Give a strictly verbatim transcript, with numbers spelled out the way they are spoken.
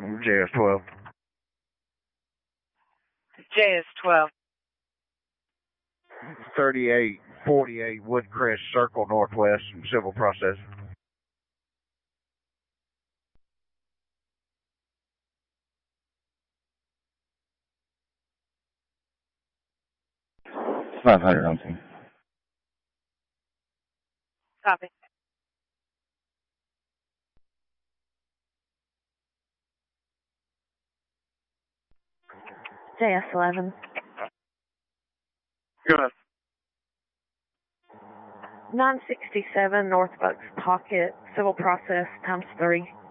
J S twelve. J S twelve. thirty-eight forty-eight Woodcrest Circle Northwest, civil process. five hundred on scene. Copy. J S eleven. Go ahead. nine sixty-seven North Bucks Pocket, civil process times three.